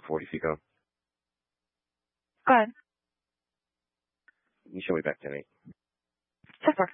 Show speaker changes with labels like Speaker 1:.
Speaker 1: 40 feet go.
Speaker 2: Go ahead.
Speaker 1: You show me back 10-8.
Speaker 2: 10-4.